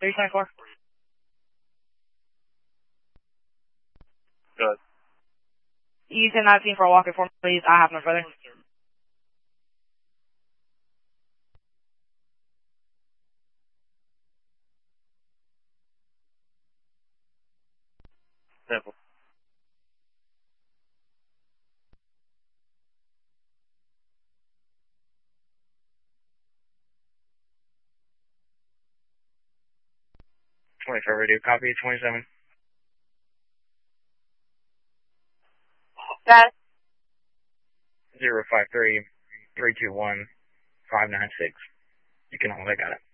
324. Good. You 1019 for a walk-in for me, please. I have no further. Simple. '24 radio, copy 27. That 053-321-596. You can hold, I got it.